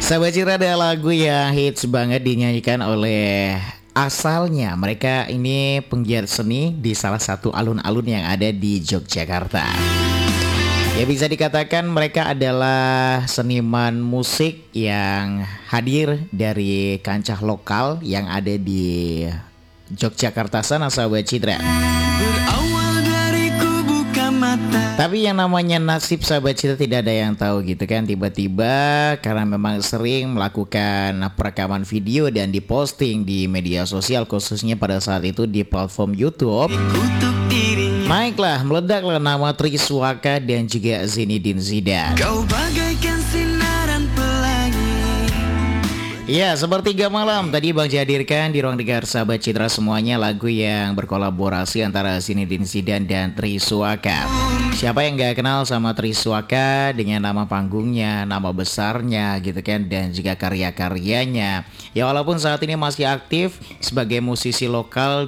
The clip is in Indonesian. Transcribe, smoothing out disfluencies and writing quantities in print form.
Sahabat Citra, ada lagu yang hits banget dinyanyikan oleh asalnya mereka ini penggiat seni di salah satu alun-alun yang ada di Yogyakarta. Ya, bisa dikatakan mereka adalah seniman musik yang hadir dari kancah lokal yang ada di Yogyakarta sana, sahabat Citra. Tapi yang namanya nasib, sahabat Citra, tidak ada yang tahu gitu kan. Tiba-tiba karena memang sering melakukan perekaman video dan diposting di media sosial, khususnya pada saat itu di platform YouTube, naiklah, meledaklah nama Triswaka dan juga Zinedine Zidane. Kau bagaikan sinaran pelangi. Ya, sepertiga malam tadi Bang hadirkan di ruang dengar sahabat Citra semuanya lagu yang berkolaborasi antara Zinedine Zidane dan Triswaka. Siapa yang gak kenal sama Triswaka dengan nama panggungnya, nama besarnya gitu kan, dan juga karya-karyanya. Ya, walaupun saat ini masih aktif sebagai musisi lokal